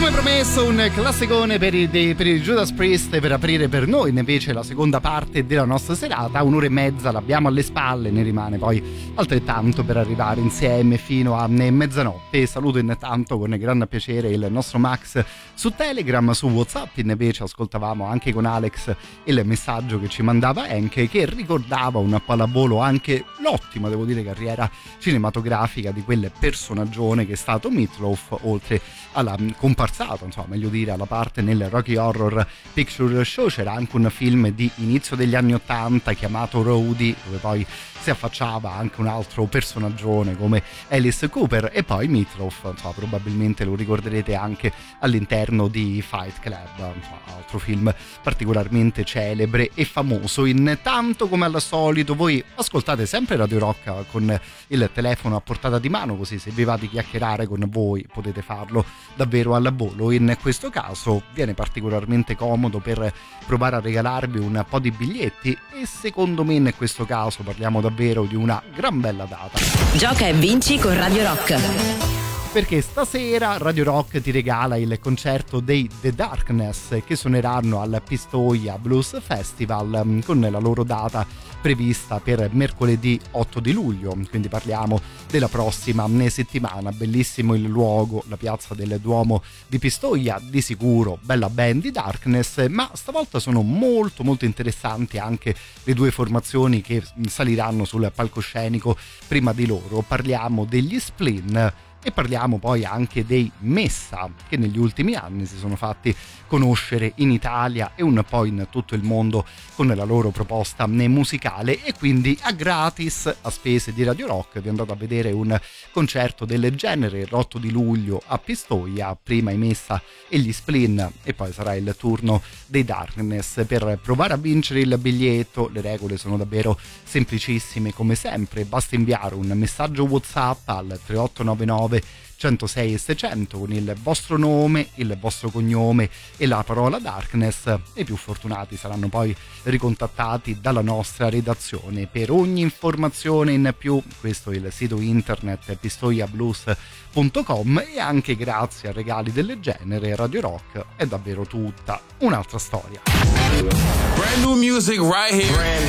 Come promesso, un classicone per i Judas Priest per aprire per noi invece la seconda parte della nostra serata. Un'ora e mezza l'abbiamo alle spalle, ne rimane poi altrettanto per arrivare insieme fino a mezzanotte. Saluto intanto con grande piacere il nostro Max su Telegram. Su WhatsApp invece ascoltavamo anche con Alex il messaggio che ci mandava Henke, che ricordava un pallavolo anche l'ottima, devo dire, carriera cinematografica di quel personaggione che è stato Meatloaf, oltre alla comparsato, insomma, meglio dire, alla parte nel Rocky Horror Picture Show. C'era anche un film di inizio degli anni '80 chiamato Rowdy, dove poi si affacciava anche un altro personaggione come Alice Cooper, e poi Meatloaf, insomma, probabilmente lo ricorderete anche all'interno di Fight Club, insomma, altro film particolarmente celebre e famoso. Intanto, come al solito, voi ascoltate sempre Radio Rock con il telefono a portata di mano, così se vi va di chiacchierare con voi potete farlo davvero al volo. In questo caso viene particolarmente comodo per provare a regalarvi un po' di biglietti, e secondo me in questo caso parliamo davvero di una gran bella data. Gioca e vinci con Radio Rock, perché stasera Radio Rock ti regala il concerto dei The Darkness, che suoneranno al Pistoia Blues Festival con la loro data prevista per mercoledì 8 di luglio, quindi parliamo della prossima settimana. Bellissimo il luogo, la piazza del Duomo di Pistoia, di sicuro bella band di Darkness, ma stavolta sono molto molto interessanti anche le due formazioni che saliranno sul palcoscenico prima di loro. Parliamo degli Spleen e parliamo poi anche dei Messa, che negli ultimi anni si sono fatti conoscere in Italia e un po' in tutto il mondo con la loro proposta musicale, e quindi a gratis, a spese di Radio Rock, vi andate a vedere un concerto del genere l'8 di luglio a Pistoia, prima i Messa e gli Spleen e poi sarà il turno dei Darkness. Per provare a vincere il biglietto le regole sono davvero semplicissime come sempre, basta inviare un messaggio WhatsApp al 3899 106 e 600 con il vostro nome, il vostro cognome e la parola Darkness, e i più fortunati saranno poi ricontattati dalla nostra redazione. Per ogni informazione in più, questo è il sito internet pistoiablues.com, e anche grazie a regali del genere Radio Rock è davvero tutta un'altra storia. Brand new music right here.